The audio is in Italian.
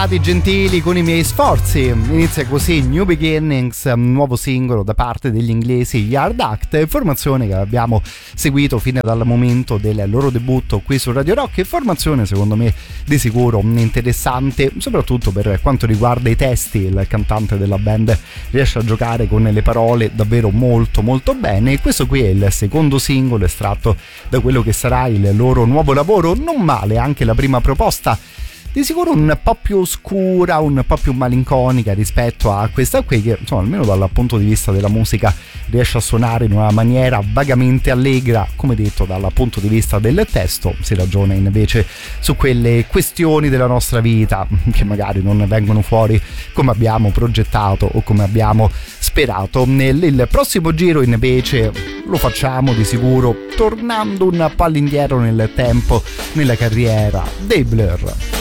Gentili con i miei sforzi. Inizia così New Beginnings, un nuovo singolo da parte degli inglesi Yard Act, formazione che abbiamo seguito fino dal momento del loro debutto qui su Radio Rock, e formazione secondo me di sicuro interessante, soprattutto per quanto riguarda i testi. Il cantante della band riesce a giocare con le parole davvero molto molto bene, e questo qui è il secondo singolo estratto da quello che sarà il loro nuovo lavoro. Non male anche la prima proposta, di sicuro un po' più oscura, un po' più malinconica rispetto a questa qui, che insomma almeno dal punto di vista della musica riesce a suonare in una maniera vagamente allegra. Come detto, dal punto di vista del testo si ragiona invece su quelle questioni della nostra vita che magari non vengono fuori come abbiamo progettato o come abbiamo sperato. Il prossimo giro invece lo facciamo di sicuro tornando un po' all'indietro nel tempo, nella carriera dei Blur.